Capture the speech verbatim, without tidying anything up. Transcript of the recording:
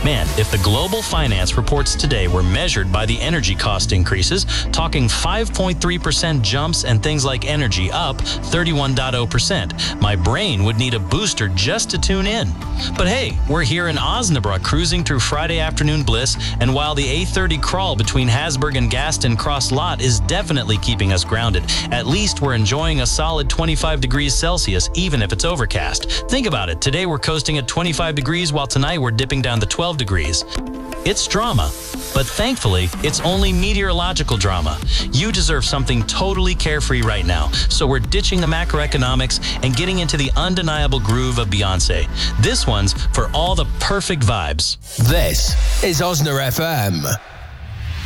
Man, if the global finance reports today were measured by the energy cost increases, talking five point three percent jumps and things like energy up thirty-one point zero percent, my brain would need a booster just to tune in. But hey, we're here in Osnabrück cruising through Friday afternoon bliss, and while the A thirty crawl between Hasburg and Gaston Cross Lot is definitely keeping us grounded, at least we're enjoying a solid twenty-five degrees Celsius, even if it's overcast. Think about it. Today we're coasting at twenty-five degrees, while tonight we're dipping down to twelve degrees. It's drama, but thankfully, it's only meteorological drama. You deserve something totally carefree right now, so we're ditching the macroeconomics and getting into the undeniable groove of Beyonce. This one's for all the perfect vibes. This is Osna F M.